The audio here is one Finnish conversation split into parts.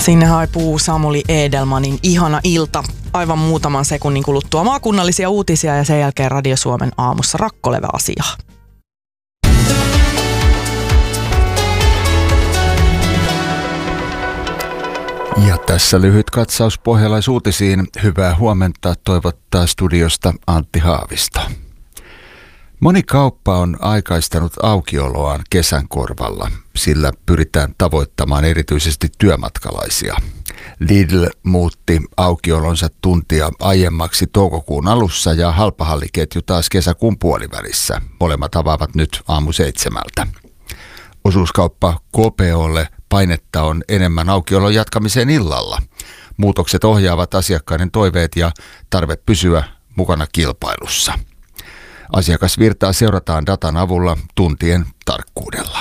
Sinne haipuu Samuli Edelmanin Ihana ilta. Aivan muutaman sekunnin kuluttua maakunnallisia uutisia ja sen jälkeen Radio Suomen aamussa Rakkolevä-asiaa. Ja tässä lyhyt katsaus pohjalaisuutisiin. Hyvää huomenta toivottaa studiosta Antti Haavisto. Moni kauppa on aikaistanut aukioloaan kesän korvalla, sillä pyritään tavoittamaan erityisesti työmatkalaisia. Lidl muutti aukiolonsa tuntia aiemmaksi toukokuun alussa ja halpahalliketju taas kesäkuun puolivälissä. Molemmat avaavat nyt aamu 7. Osuuskauppa KPOlle painetta on enemmän aukiolon jatkamiseen illalla. Muutokset ohjaavat asiakkaiden toiveet ja tarve pysyä mukana kilpailussa. Asiakasvirtaa seurataan datan avulla tuntien tarkkuudella.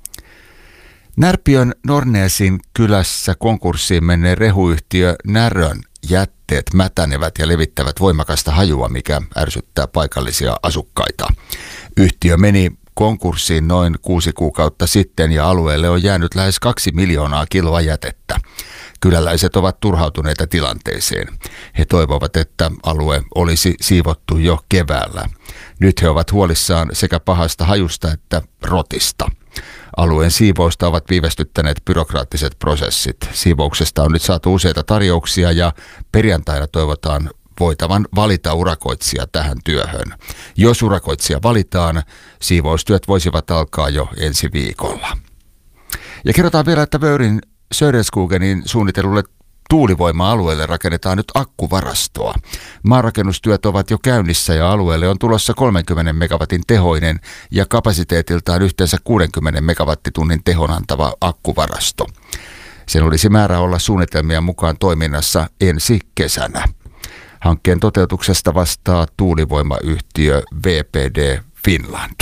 Närpiön Nornesin kylässä konkurssiin menneen rehuyhtiö Närön jätteet mätänevät ja levittävät voimakasta hajua, mikä ärsyttää paikallisia asukkaita. Yhtiö meni konkurssiin noin 6 kuukautta sitten ja alueelle on jäänyt lähes 2 miljoonaa kiloa jätettä. Kyläläiset ovat turhautuneita tilanteeseen. He toivovat, että alue olisi siivottu jo keväällä. Nyt he ovat huolissaan sekä pahasta hajusta että rotista. Alueen siivousta ovat viivästyttäneet byrokraattiset prosessit. Siivouksesta on nyt saatu useita tarjouksia ja perjantaina toivotaan voitavan valita urakoitsija tähän työhön. Jos urakoitsija valitaan, siivoustyöt voisivat alkaa jo ensi viikolla. Ja kerrotaan vielä, että Vöyrin Söderskogenin suunnitellulle tuulivoima-alueelle rakennetaan nyt akkuvarastoa. Maanrakennustyöt ovat jo käynnissä ja alueelle on tulossa 30 megawatin tehoinen ja kapasiteetiltaan yhteensä 60 megawattitunnin tehon antava akkuvarasto. Sen olisi määrä olla suunnitelmien mukaan toiminnassa ensi kesänä. Hankkeen toteutuksesta vastaa tuulivoimayhtiö VPD Finland.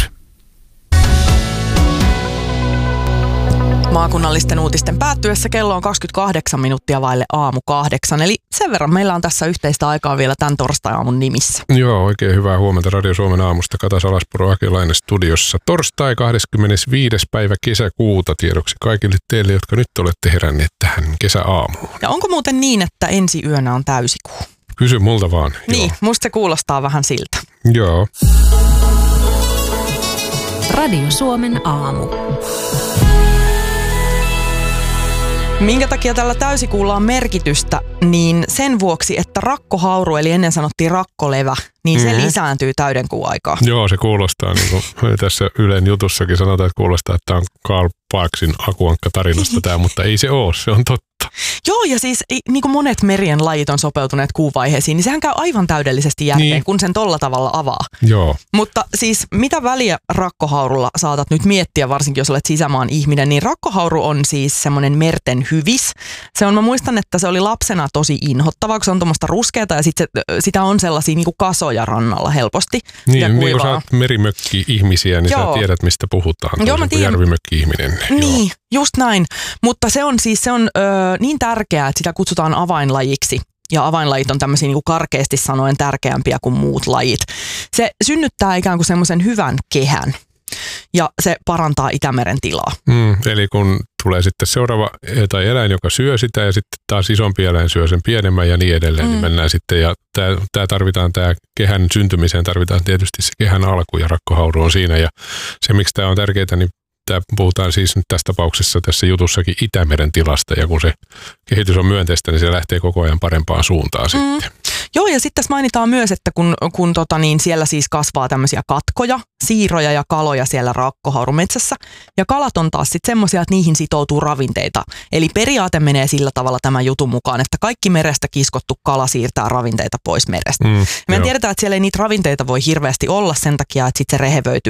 Maakunnallisten uutisten päättyessä kello on 28 minuuttia vaille aamu 8. Eli sen verran meillä on tässä yhteistä aikaa vielä tämän torstai-aamun nimissä. Joo, oikein hyvää huomenta Radio Suomen aamusta. Kata Salaspuro, Akelainen studiossa. Torstai 25. päivä kesäkuuta tiedoksi kaikille teille, jotka nyt olette heränneet tähän kesäaamuun. Ja onko muuten niin, että ensi yönä on täysikuu? Kysy multa vaan. Niin, joo. Musta se kuulostaa vähän siltä. Joo. Radio Suomen aamu. Minkä takia tällä täysikuulla on merkitystä, niin sen vuoksi, että rakkohauru, eli ennen sanottiin rakkolevä, niin se lisääntyy täydenkuun aikaa. Joo, se kuulostaa, niin kuin tässä Ylen jutussakin sanotaan, että kuulostaa, että tämä on Karl Parksin Akuankka-tarinasta tämä, mutta ei se ole, se on totta. Joo, ja siis niin kuin monet merien lajit on sopeutuneet kuuvaiheisiin, niin sehän käy aivan täydellisesti järkeen, kun sen tolla tavalla avaa. Joo. Mutta siis mitä väliä rakkohaurulla saatat nyt miettiä, varsinkin jos olet sisämaan ihminen, niin rakkohauru on siis semmoinen merten hyvis. Mä muistan, että se oli lapsena tosi inhottavaa, kun se on tuommoista ruskeata ja sitä on sellaisia niin kuin kasoja rannalla helposti. Niin, ja niin kun sä oot merimökki-ihmisiä, niin Joo. sä tiedät, mistä puhutaan. Joo, mä tiedän. Järvimökki-ihminen. Niin, Joo. just näin. Mutta se on niin tärkeää, että sitä kutsutaan avainlajiksi. Ja avainlajit on tämmöisiä niin kuin karkeasti sanoen tärkeämpiä kuin muut lajit. Se synnyttää ikään kuin semmoisen hyvän kehän ja se parantaa Itämeren tilaa. Eli kun tulee sitten seuraava tai eläin, joka syö sitä ja sitten taas isompi eläin syö sen pienemmän ja niin edelleen, niin mennään sitten. Ja tämä kehän syntymiseen tarvitaan tietysti se kehän alku ja rakkohauru on siinä. Ja se, miksi tämä on tärkeää, niin puhutaan siis nyt tässä tapauksessa tässä jutussakin Itämeren tilasta ja kun se kehitys on myönteistä, niin se lähtee koko ajan parempaan suuntaan sitten. Joo, ja sitten tässä mainitaan myös, että kun siellä siis kasvaa tämmöisiä katkoja, siiroja ja kaloja siellä rakkohaurumetsässä. Ja kalat on taas sitten semmoisia, että niihin sitoutuu ravinteita. Eli periaate menee sillä tavalla tämän jutun mukaan, että kaikki merestä kiskottu kala siirtää ravinteita pois merestä. Me tiedetään, että siellä ei niitä ravinteita voi hirveästi olla sen takia, että sitten se rehevöityy